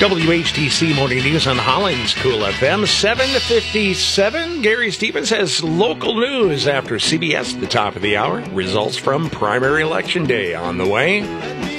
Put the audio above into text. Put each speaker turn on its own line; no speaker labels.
WHTC Morning News on Holland's Cool FM, 7:57. Gary Stevens has local news after CBS at the top of the hour. Results from primary election day on the way.